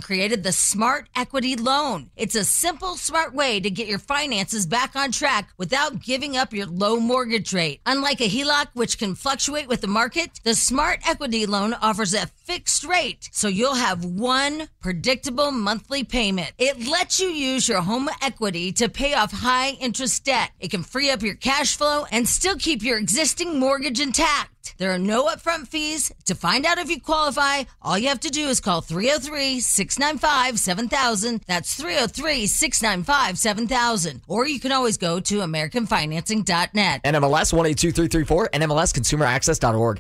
created the Smart Equity Loan. It's a simple, smart way to get your finances back on track without giving up your low mortgage rate. Unlike a HELOC, which can fluctuate with the market, the Smart Equity Loan offers a fixed rate, so you'll have one predictable monthly payment. It lets you use your home equity to pay off high-interest debt. It can free up your cash flow and still keep your existing mortgage intact. There are no upfront fees. To find out if you qualify, all you have to do is call 303-695-7000. That's 303-695-7000. Or you can always go to AmericanFinancing.net. NMLS 182334, NMLSConsumerAccess.org.